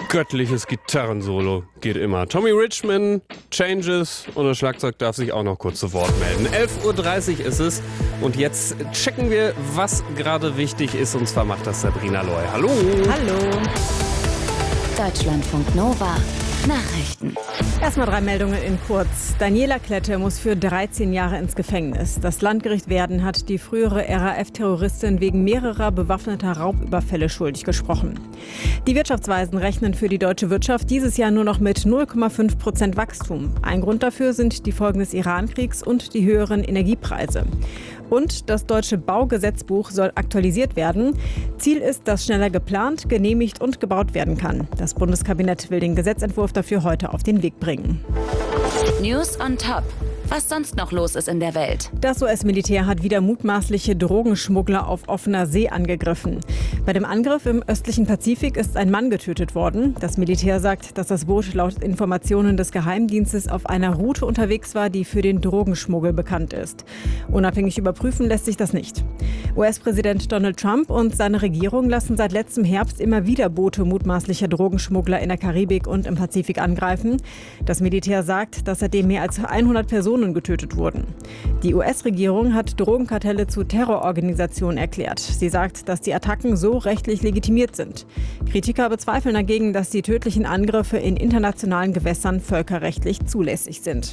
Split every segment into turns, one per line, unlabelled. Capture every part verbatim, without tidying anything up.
Göttliches Gitarrensolo geht immer. Tommy Richman, Changes und das Schlagzeug darf sich auch noch kurz zu Wort melden. elf Uhr dreißig ist es und jetzt checken wir, was gerade wichtig ist, und zwar macht das Sabrina Loy. Hallo!
Hallo!
Deutschlandfunk Nova. Nachrichten.
Erstmal drei Meldungen in kurz. Daniela Klette muss für dreizehn Jahre ins Gefängnis. Das Landgericht Werden hat die frühere R A F-Terroristin wegen mehrerer bewaffneter Raubüberfälle schuldig gesprochen. Die Wirtschaftsweisen rechnen für die deutsche Wirtschaft dieses Jahr nur noch mit null Komma fünf Prozent Wachstum. Ein Grund dafür sind die Folgen des Iran-Kriegs und die höheren Energiepreise. Und das deutsche Baugesetzbuch soll aktualisiert werden. Ziel ist, dass schneller geplant, genehmigt und gebaut werden kann. Das Bundeskabinett will den Gesetzentwurf dafür heute auf den Weg bringen.
News on top. Was sonst noch los ist in der Welt.
Das U S-Militär hat wieder mutmaßliche Drogenschmuggler auf offener See angegriffen. Bei dem Angriff im östlichen Pazifik ist ein Mann getötet worden. Das Militär sagt, dass das Boot laut Informationen des Geheimdienstes auf einer Route unterwegs war, die für den Drogenschmuggel bekannt ist. Unabhängig überprüfen lässt sich das nicht. U S-Präsident Donald Trump und seine Regierung lassen seit letztem Herbst immer wieder Boote mutmaßlicher Drogenschmuggler in der Karibik und im Pazifik angreifen. Das Militär sagt, dass seitdem mehr als hundert Personen getötet wurden. Die U S-Regierung hat Drogenkartelle zu Terrororganisationen erklärt. Sie sagt, dass die Attacken so rechtlich legitimiert sind. Kritiker bezweifeln dagegen, dass die tödlichen Angriffe in internationalen Gewässern völkerrechtlich zulässig sind.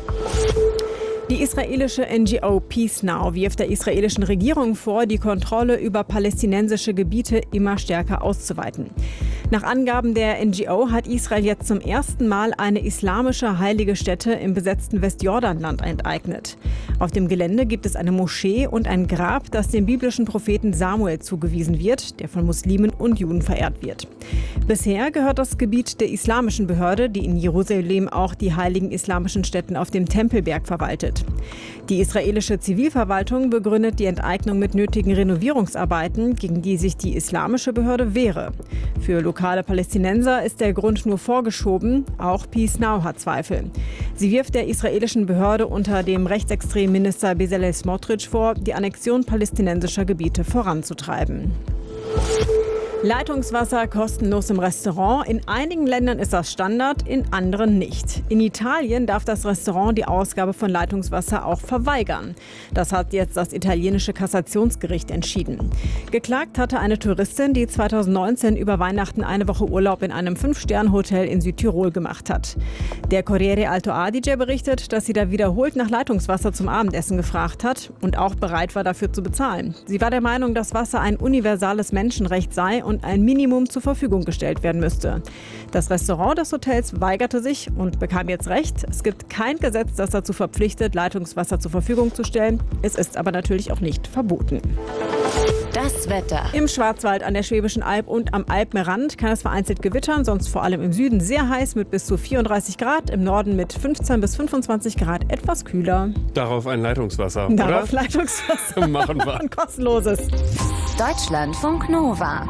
Die israelische N G O Peace Now wirft der israelischen Regierung vor, die Kontrolle über palästinensische Gebiete immer stärker auszuweiten. Nach Angaben der N G O hat Israel jetzt zum ersten Mal eine islamische heilige Stätte im besetzten Westjordanland enteignet. Auf dem Gelände gibt es eine Moschee und ein Grab, das dem biblischen Propheten Samuel zugewiesen wird, der von Muslimen und Juden verehrt wird. Bisher gehört das Gebiet der islamischen Behörde, die in Jerusalem auch die heiligen islamischen Stätten auf dem Tempelberg verwaltet. Die israelische Zivilverwaltung begründet die Enteignung mit nötigen Renovierungsarbeiten, gegen die sich die islamische Behörde wehre. Für lokale Palästinenser ist der Grund nur vorgeschoben. Auch Peace Now hat Zweifel. Sie wirft der israelischen Behörde unter dem rechtsextremen Minister Bezalel Smotrich vor, die Annexion palästinensischer Gebiete voranzutreiben. Leitungswasser kostenlos im Restaurant. In einigen Ländern ist das Standard, in anderen nicht. In Italien darf das Restaurant die Ausgabe von Leitungswasser auch verweigern. Das hat jetzt das italienische Kassationsgericht entschieden. Geklagt hatte eine Touristin, die zweitausendneunzehn über Weihnachten eine Woche Urlaub in einem Fünf-Sterne-Hotel in Südtirol gemacht hat. Der Corriere Alto Adige berichtet, dass sie da wiederholt nach Leitungswasser zum Abendessen gefragt hat und auch bereit war, dafür zu bezahlen. Sie war der Meinung, dass Wasser ein universales Menschenrecht sei und ein Minimum zur Verfügung gestellt werden müsste. Das Restaurant des Hotels weigerte sich und bekam jetzt Recht. Es gibt kein Gesetz, das dazu verpflichtet, Leitungswasser zur Verfügung zu stellen. Es ist aber natürlich auch nicht verboten.
Das Wetter.
Im Schwarzwald, an der Schwäbischen Alb und am Alpenrand kann es vereinzelt gewittern, sonst vor allem im Süden sehr heiß mit bis zu vierunddreißig Grad, im Norden mit fünfzehn bis fünfundzwanzig Grad etwas kühler.
Darauf ein Leitungswasser,
Darauf
oder?
Leitungswasser.
Machen wir.
Ein kostenloses.
Deutschlandfunk Nova.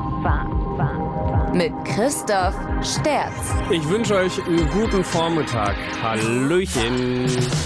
Mit Christoph Sterz.
Ich wünsche euch einen guten Vormittag. Hallöchen.